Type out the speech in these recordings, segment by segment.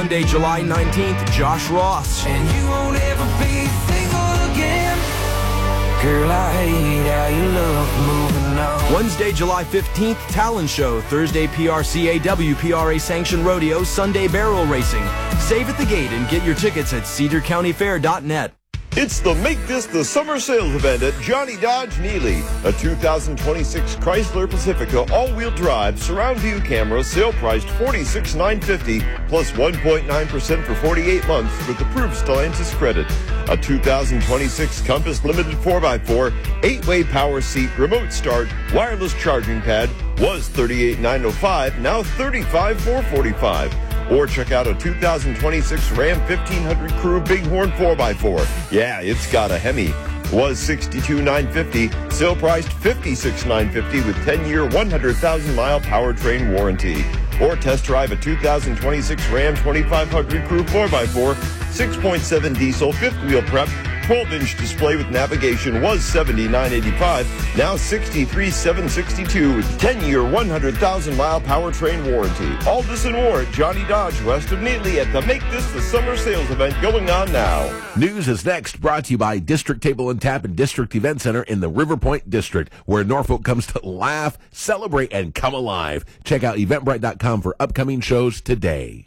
Sunday, July 19th, Josh Ross. And you won't ever be single again. Girl, I hate how you look moving on. Wednesday, July 15th, Talon Show. Thursday, PRCA WPRA Sanctioned Rodeo, Sunday Barrel Racing. Save at the gate and get your tickets at cedarcountyfair.net. It's the Make This the Summer Sales event at Johnny Dodge Neely. A 2026 Chrysler Pacifica all-wheel drive surround view camera, sale priced $46,950 plus 1.9% for 48 months with approved Stellantis credit. A 2026 Compass Limited 4x4, 8-way power seat, remote start, wireless charging pad was $38,905, now $35,445. Or check out a 2026 Ram 1500 Crew Bighorn 4x4. Yeah, it's got a Hemi. Was $62,950, sale priced $56,950 with 10-year, 100,000-mile powertrain warranty. Or test drive a 2026 Ram 2500 Crew 4x4, 6.7 diesel, fifth-wheel prep, 12-inch display with navigation was $79,885, now $63,762 with 10-year, 100,000-mile powertrain warranty. All this and more at Johnny Dodge, west of Neely at the Make This the Summer Sales event going on now. News is next, brought to you by District Table and Tap and District Event Center in the River Point District, where Norfolk comes to laugh, celebrate, and come alive. Check out Eventbrite.com for upcoming shows today.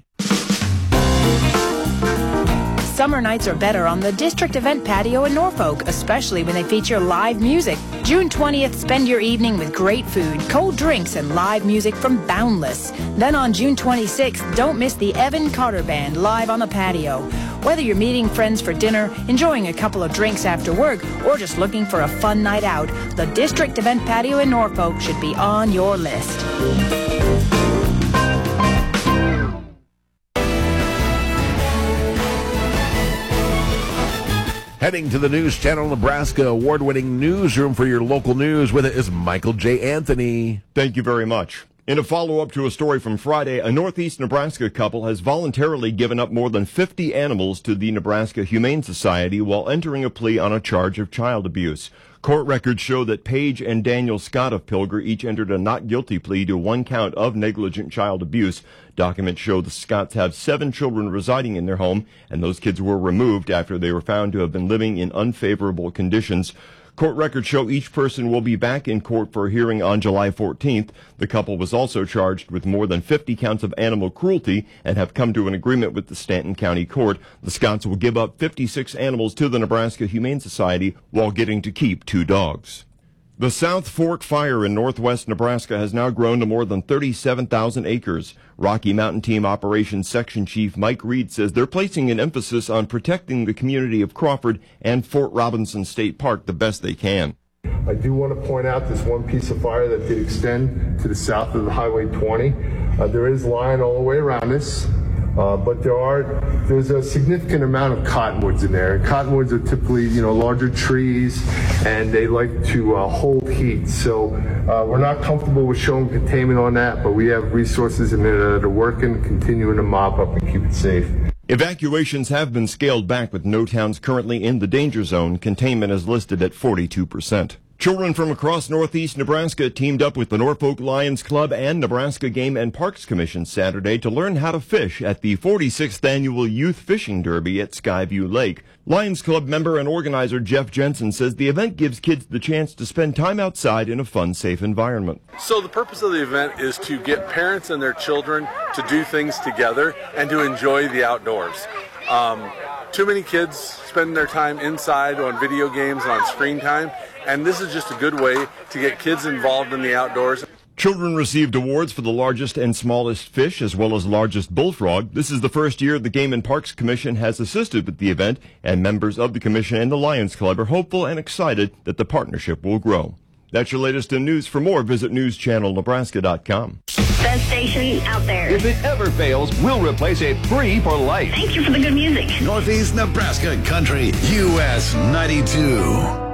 Summer nights are better on the District Event Patio in Norfolk, especially when they feature live music. June 20th, spend your evening with great food, cold drinks, and live music from Boundless. Then on June 26th, don't miss the Evan Carter Band live on the patio. Whether you're meeting friends for dinner, enjoying a couple of drinks after work, or just looking for a fun night out, the District Event Patio in Norfolk should be on your list. Heading to the News Channel Nebraska award-winning newsroom for your local news. With it is Michael J. Anthony. Thank you very much. In a follow-up to a story from Friday, a Northeast Nebraska couple has voluntarily given up more than 50 animals to the Nebraska Humane Society while entering a plea on a charge of child abuse. Court records show that Paige and Daniel Scott of Pilger each entered a not guilty plea to one count of negligent child abuse. Documents show the Scotts have 7 children residing in their home, and those kids were removed after they were found to have been living in unfavorable conditions. Court records show each person will be back in court for a hearing on July 14th. The couple was also charged with more than 50 counts of animal cruelty and have come to an agreement with the Stanton County Court. The Scotts will give up 56 animals to the Nebraska Humane Society while getting to keep 2 dogs. The South Fork Fire in northwest Nebraska has now grown to more than 37,000 acres. Rocky Mountain Team Operations Section Chief Mike Reed says they're placing an emphasis on protecting the community of Crawford and Fort Robinson State Park the best they can. I do want to point out this one piece of fire that did extend to the south of the Highway 20. There is line all the way around this. But there's a significant amount of cottonwoods in there. And cottonwoods are typically, larger trees, and they like to hold heat. So we're not comfortable with showing containment on that, but we have resources in there that are working, continuing to mop up and keep it safe. Evacuations have been scaled back with no towns currently in the danger zone. Containment is listed at 42%. Children from across northeast Nebraska teamed up with the Norfolk Lions Club and Nebraska Game and Parks Commission Saturday to learn how to fish at the 46th Annual Youth Fishing Derby at Skyview Lake. Lions Club member and organizer Jeff Jensen says the event gives kids the chance to spend time outside in a fun, safe environment. So the purpose of the event is to get parents and their children to do things together and to enjoy the outdoors. Too many kids spend their time inside on video games and on screen time, and this is just a good way to get kids involved in the outdoors. Children received awards for the largest and smallest fish as well as largest bullfrog. This is the first year the Game and Parks Commission has assisted with the event, and members of the commission and the Lions Club are hopeful and excited that the partnership will grow. That's your latest in news. For more, visit newschannelnebraska.com. Best station out there. If it ever fails, we'll replace it free for life. Thank you for the good music. Northeast Nebraska Country, US 92.